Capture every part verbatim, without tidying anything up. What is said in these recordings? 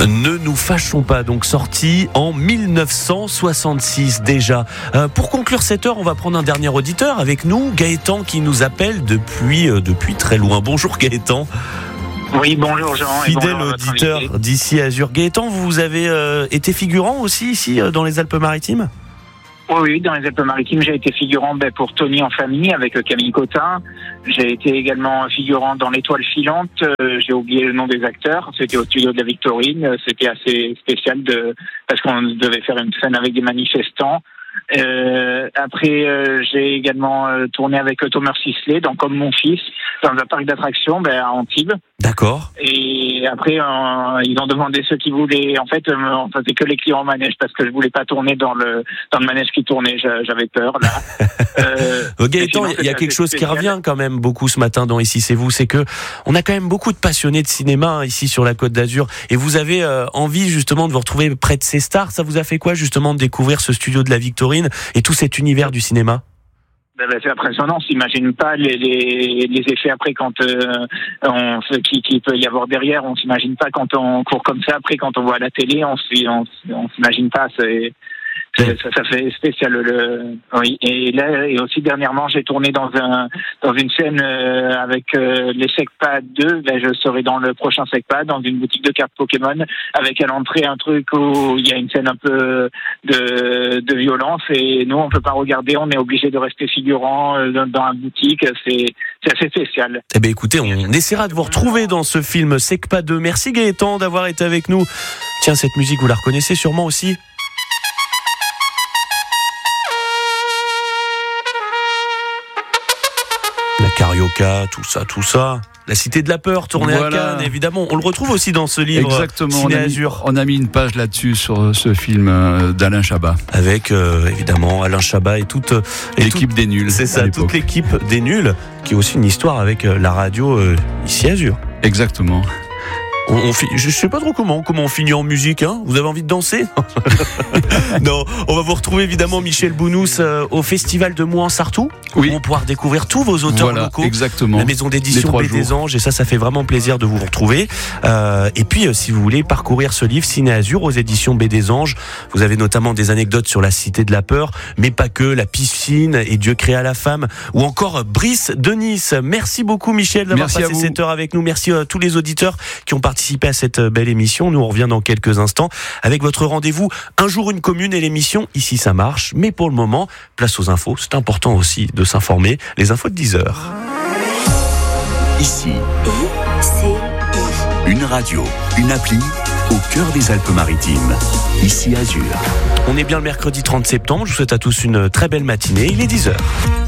Ne nous fâchons pas, donc sorti en mille neuf cent soixante-six déjà. Euh, pour conclure cette heure, on va prendre un dernier auditeur avec nous, Gaëtan, qui nous appelle depuis, euh, depuis très loin. Bonjour Gaëtan. Oui, bonjour Jean. Fidèle bonjour auditeur d'ici Azur. Gaëtan, vous avez euh, été figurant aussi ici euh, dans les Alpes-Maritimes ? Oui, oui, dans les Alpes-Maritimes, j'ai été figurant ben, pour Tony en famille avec Camille Cotin. J'ai été également figurant dans l'Étoile filante. Euh, j'ai oublié le nom des acteurs. C'était au studio de la Victorine. C'était assez spécial de parce qu'on devait faire une scène avec des manifestants. Euh, après, euh, j'ai également euh, tourné avec Thomas Sisley dans Comme mon fils, dans un parc d'attractions ben, à Antibes. D'accord. Et après, euh, ils ont demandé ceux qui voulaient. En fait, euh, on faisait que les clients en manège parce que je voulais pas tourner dans le dans le manège qui tournait. J'avais peur là. Euh, Gaëtan, il y a quelque chose spécial qui revient quand même beaucoup ce matin dans Ici c'est vous, c'est que on a quand même beaucoup de passionnés de cinéma hein, ici sur la Côte d'Azur. Et vous avez euh, envie justement de vous retrouver près de ces stars. Ça vous a fait quoi justement de découvrir ce studio de la Victorine et tout cet univers du cinéma? Ben, c'est impressionnant, on s'imagine pas les, les, les effets après quand euh, on qui, qui peut y avoir derrière, on s'imagine pas quand on court comme ça après quand on voit à la télé, on on, on s'imagine pas, c'est Ça, ça fait spécial le oui et là et aussi dernièrement j'ai tourné dans un dans une scène euh, avec euh, les SecPad deux. Là je serai dans le prochain SecPad dans une boutique de cartes Pokémon avec à l'entrée un truc où il y a une scène un peu de de violence et nous on peut pas regarder, on est obligé de rester figurant euh, dans, dans la boutique. C'est c'est assez spécial. Eh bien écoutez, on essaiera de vous retrouver dans ce film SecPad deux. Merci Gaëtan d'avoir été avec nous. Tiens, cette musique vous la reconnaissez sûrement aussi. La Carioca, tout ça, tout ça. La Cité de la Peur, tournée voilà. à Cannes, évidemment. On le retrouve aussi dans ce livre. Exactement. Ciné on, a mis, Azur. on a mis une page là-dessus sur ce film d'Alain Chabat. Avec, euh, évidemment, Alain Chabat et toute et l'équipe tout, des nuls. C'est ça, toute l'équipe des nuls, qui a aussi une histoire avec la radio euh, ici Azur. Exactement. On, on fi- je sais pas trop comment, comment on finit en musique, hein. Vous avez envie de danser? Non, on va vous retrouver évidemment Michel Bounous euh, au Festival de Mouans-Sartou. Oui. On va pouvoir découvrir tous vos auteurs voilà, locaux. Exactement. La maison d'édition B des Anges, et ça, ça fait vraiment plaisir de vous retrouver. Euh, et puis, euh, si vous voulez parcourir ce livre Ciné Azur aux éditions B des Anges, vous avez notamment des anecdotes sur la Cité de la Peur, mais pas que, la piscine et Dieu créa la femme, ou encore Brice de Nice. Merci beaucoup Michel d'avoir Merci passé cette heure avec nous. Merci à tous les auditeurs qui ont participé à cette belle émission. Nous on revient dans quelques instants avec votre rendez-vous Un jour une commune et l'émission Ici ça marche. Mais pour le moment, place aux infos. C'est important aussi de s'informer. Les infos de dix heures. Ici, une radio, une appli au cœur des Alpes-Maritimes. Ici Azur. On est bien le mercredi trente septembre. Je vous souhaite à tous une très belle matinée. Il est dix heures.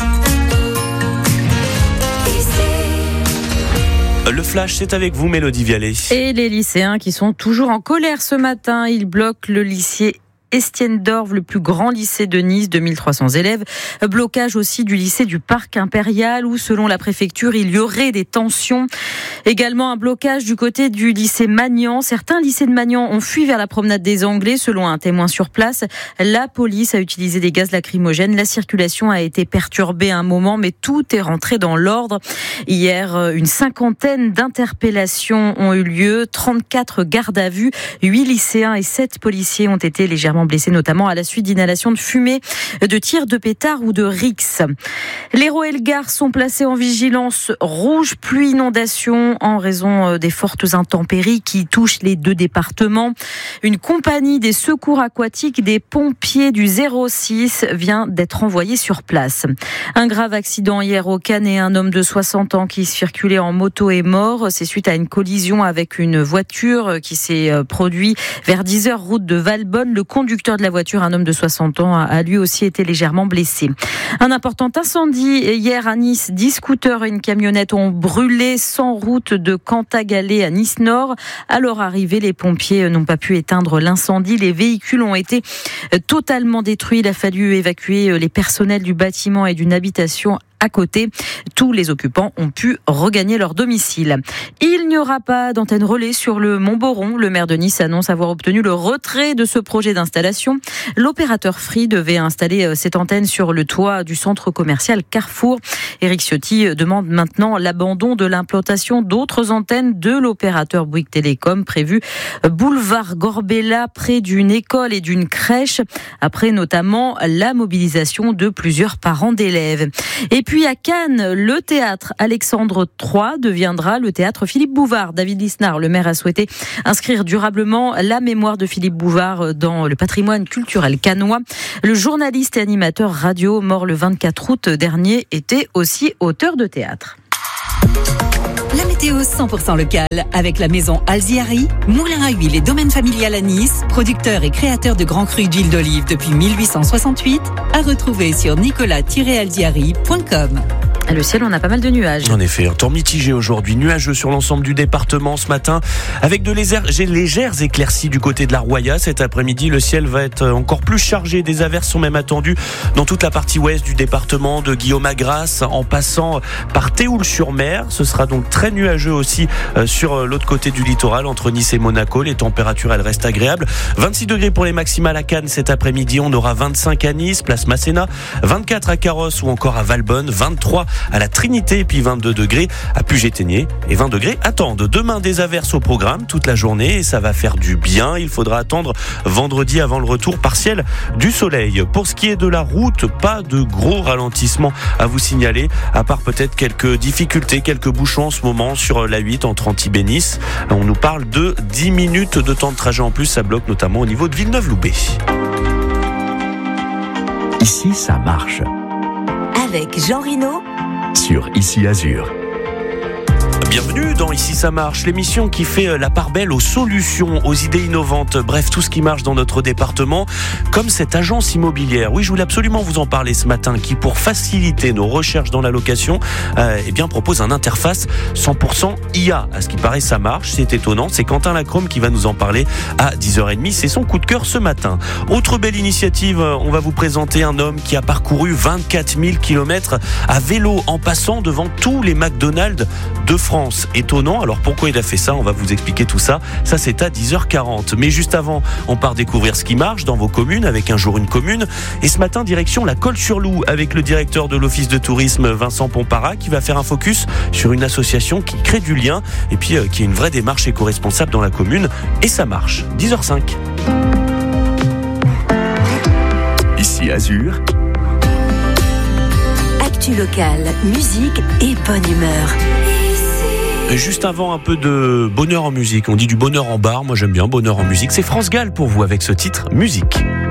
Le flash, c'est avec vous, Mélodie Vialet. Et les lycéens qui sont toujours en colère ce matin, ils bloquent le lycée Estienne d'Orve, le plus grand lycée de Nice, deux mille trois cents élèves. Blocage aussi du lycée du Parc Impérial où, selon la préfecture, il y aurait des tensions. Également un blocage du côté du lycée Magnan. Certains lycées de Magnan ont fui vers la promenade des Anglais, selon un témoin sur place. La police a utilisé des gaz lacrymogènes. La circulation a été perturbée à un moment, mais tout est rentré dans l'ordre. Hier, une cinquantaine d'interpellations ont eu lieu, trente-quatre gardes à vue, huit lycéens et sept policiers ont été légèrement blessés, notamment à la suite d'inhalation de fumée, de tirs de pétards ou de rixes. L'Hérault et le Gard sont placés en vigilance rouge pluie inondation en raison des fortes intempéries qui touchent les deux départements. Une compagnie des secours aquatiques des pompiers du zéro six vient d'être envoyée sur place. Un grave accident hier au Canet, un homme de soixante ans qui circulait en moto est mort. C'est suite à une collision avec une voiture qui s'est produite vers dix heures route de Valbonne. Le conducteur de la voiture, un homme de soixante ans, a lui aussi été légèrement blessé. Un important incendie hier à Nice. dix scooters et une camionnette ont brûlé sans route de Cantagalès à Nice-Nord. À leur arrivée, les pompiers n'ont pas pu éteindre l'incendie. Les véhicules ont été totalement détruits. Il a fallu évacuer les personnels du bâtiment et d'une habitation à côté. Tous les occupants ont pu regagner leur domicile. Il n'y aura pas d'antenne relais sur le Mont-Boron. Le maire de Nice annonce avoir obtenu le retrait de ce projet d'installation. L'opérateur Free devait installer cette antenne sur le toit du centre commercial Carrefour. Éric Ciotti demande maintenant l'abandon de l'implantation d'autres antennes de l'opérateur Bouygues Télécom prévu boulevard Gorbella près d'une école et d'une crèche après notamment la mobilisation de plusieurs parents d'élèves. Et puis à Cannes, le théâtre Alexandre trois deviendra le théâtre Philippe Bouvard. David Lisnard, le maire, a souhaité inscrire durablement la mémoire de Philippe Bouvard dans le patrimoine culturel cannois. Le journaliste et animateur radio mort le vingt-quatre août dernier était aussi auteur de théâtre. La météo cent pour cent locale avec la maison Alziari, moulin à huile et domaine familial à Nice, producteur et créateur de grands crus d'huile d'olive depuis mille huit cent soixante-huit, à retrouver sur nicolas tiret alziari point com. Le ciel, on a pas mal de nuages. En effet, un temps mitigé aujourd'hui, nuageux sur l'ensemble du département ce matin, avec de légères, légères éclaircies du côté de la Roya. Cet après-midi, le ciel va être encore plus chargé. Des averses sont même attendues dans toute la partie ouest du département, de Guillaume-à-Grasse, en passant par Théoul-sur-Mer. Ce sera donc très nuageux aussi sur l'autre côté du littoral, entre Nice et Monaco. Les températures, elles restent agréables. vingt-six degrés pour les maximales à Cannes cet après-midi. On aura vingt-cinq à Nice, place Masséna, vingt-quatre à Carrosse ou encore à Valbonne, vingt-trois à la Trinité, et puis vingt-deux degrés à Puget-Théniers et vingt degrés à Tende. Demain, des averses au programme toute la journée et ça va faire du bien. Il faudra attendre vendredi avant le retour partiel du soleil. Pour ce qui est de la route, pas de gros ralentissement à vous signaler, à part peut-être quelques difficultés, quelques bouchons en ce moment sur la huit entre Antibes et Nice. On nous parle de dix minutes de temps de trajet en plus. Ça bloque notamment au niveau de Villeneuve-Loubet. Ici, ça marche. Avec Jean Rino Sur Ici Azur. Bienvenue dans Ici ça marche, l'émission qui fait la part belle aux solutions, aux idées innovantes, bref tout ce qui marche dans notre département, comme cette agence immobilière. Oui, je voulais absolument vous en parler ce matin, qui pour faciliter nos recherches dans la location, euh, eh bien propose un interface cent pour cent I A. À ce qui paraît, ça marche, c'est étonnant. C'est Quentin Lacrome qui va nous en parler à dix heures trente. C'est son coup de cœur ce matin. Autre belle initiative, on va vous présenter un homme qui a parcouru vingt-quatre mille kilomètres à vélo en passant devant tous les McDonald's de France. Étonnant, alors pourquoi il a fait ça? On va vous expliquer tout ça. Ça, c'est à dix heures quarante. Mais juste avant, on part découvrir ce qui marche dans vos communes avec Un jour une commune. Et ce matin, direction la Colle-sur-Loup avec le directeur de l'office de tourisme Vincent Pompara qui va faire un focus sur une association qui crée du lien et puis euh, qui a une vraie démarche éco-responsable dans la commune. Et ça marche. dix heures cinq. Ici Azur. Actu locale, musique et bonne humeur. Juste avant, un peu de bonheur en musique. On dit du bonheur en bar. Moi, j'aime bien bonheur en musique. C'est France Gall pour vous avec ce titre, Musique.